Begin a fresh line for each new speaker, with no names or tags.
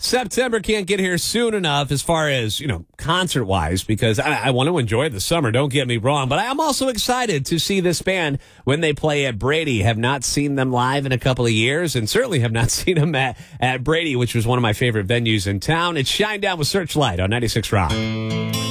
September can't get here soon enough as far as, concert-wise, because I want to enjoy the summer, don't get me wrong. But I'm also excited to see this band when they play at Brady. Have not seen them live in a couple of years, and certainly have not seen them at Brady, which was one of my favorite venues in town. It's Shine Down with Searchlight on 96 Rock.